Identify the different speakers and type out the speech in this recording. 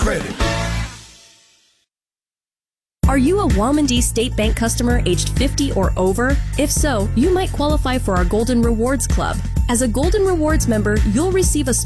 Speaker 1: credit.
Speaker 2: Are you a Womandee State Bank customer aged 50 or over? If so, you might qualify for our Golden Rewards Club. As a Golden Rewards member, you'll receive a